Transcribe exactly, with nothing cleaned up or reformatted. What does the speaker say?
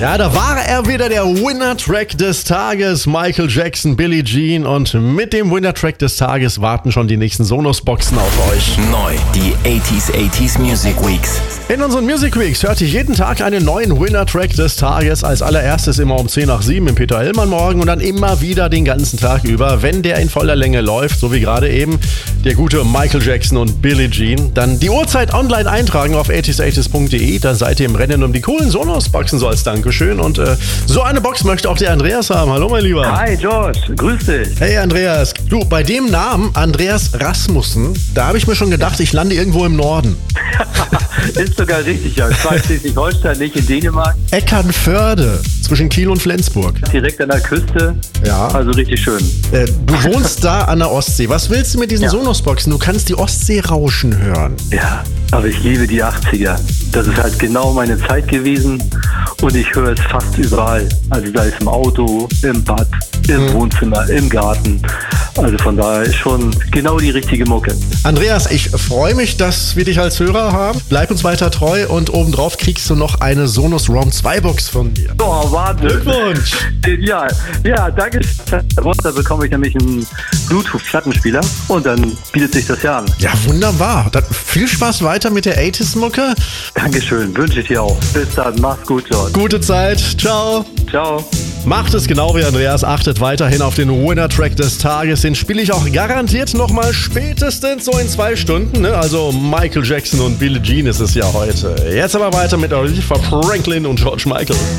Ja, da war er wieder, der Winner-Track des Tages, Michael Jackson, Billie Jean. Und mit dem Winner-Track des Tages warten schon die nächsten Sonos-Boxen auf euch. Neu, die achtziger achtziger Music Weeks. In unseren Music Weeks hört ihr jeden Tag einen neuen Winner-Track des Tages. Als allererstes immer um zehn nach sieben im Peter Hellmann morgen und dann immer wieder den ganzen Tag über, wenn der in voller Länge läuft, so wie gerade eben, der gute Michael Jackson und Billie Jean. Dann die Uhrzeit online eintragen auf achtziger achtziger punkt de, da seid ihr im Rennen um die coolen Sonos-Boxen, so als Dankeschön. Und äh, so eine Box möchte auch der Andreas haben. Hallo mein Lieber. Hi George, grüß dich. Hey Andreas. Du, bei dem Namen Andreas Rasmussen, da habe ich mir schon gedacht, ich lande irgendwo im Norden. Ist sogar richtig, ja. Ich war in Schleswig-Holstein, nicht in Dänemark. Eckernförde, zwischen Kiel und Flensburg. Direkt an der Küste. Ja. Also richtig schön. Äh, du wohnst da an der Ostsee. Was willst du mit diesen Ja. Sonos-Boxen? Du kannst die Ostsee rauschen hören. Ja, aber ich liebe die achtziger. Das ist halt genau meine Zeit gewesen und ich höre es fast überall. Also sei es im Auto, im Bad, im Mhm. Wohnzimmer, im Garten. Also von daher ist schon genau die richtige Mucke. Andreas, ich freue mich, dass wir dich als Hörer haben. Bleib uns weiter treu und obendrauf kriegst du noch eine Sonos Roam zwei Box von mir. Oh, Wahnsinn. Glückwunsch. Genial. Ja, danke. Da bekomme ich nämlich einen Bluetooth-Plattenspieler und dann bietet sich das ja an. Ja, wunderbar. Dann viel Spaß weiter mit der achtziger-Mucke. Dankeschön, wünsche ich dir auch. Bis dann, mach's gut, George. Gute Zeit. Ciao. Ciao. Macht es genau wie Andreas, achtet weiterhin auf den Winner-Track des Tages. Den spiele ich auch garantiert nochmal spätestens so in zwei Stunden. Ne? Also Michael Jackson und Billie Jean ist es ja heute. Jetzt aber weiter mit Aretha Franklin und George Michael.